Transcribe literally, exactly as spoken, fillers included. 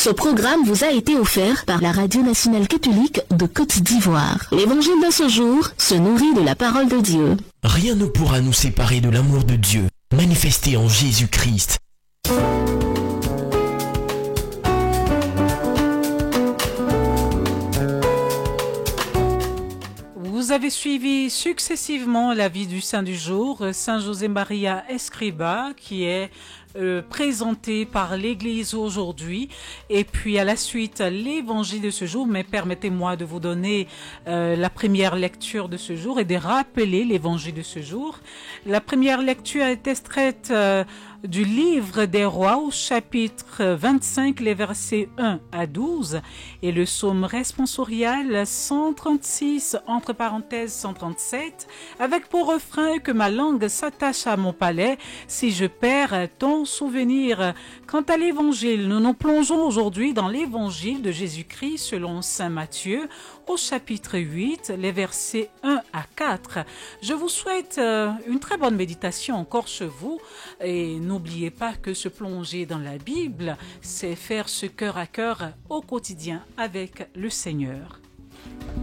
Ce programme vous a été offert par la Radio nationale catholique de Côte d'Ivoire. L'évangile de ce jour se nourrit de la parole de Dieu. Rien ne pourra nous séparer de l'amour de Dieu, manifesté en Jésus-Christ. Vous avez suivi successivement la vie du saint du jour, Saint José Maria Escribá, qui est euh, présenté par l'Église aujourd'hui, et puis à la suite l'évangile de ce jour. Mais permettez-moi de vous donner euh, la première lecture de ce jour et de rappeler l'évangile de ce jour. La première lecture est extraite euh, du livre des rois au chapitre vingt-cinq, les versets un à douze, et le psaume responsorial cent trente-six, entre parenthèses cent trente-sept, avec pour refrain que ma langue s'attache à mon palais si je perds ton souvenir. Quant à l'évangile, nous nous plongeons aujourd'hui dans l'évangile de Jésus-Christ selon saint Matthieu au chapitre huit, les versets un à quatre. Je vous souhaite euh, une très bonne méditation encore chez vous, et n'oubliez pas que se plonger dans la Bible, c'est faire ce cœur à cœur au quotidien avec le Seigneur.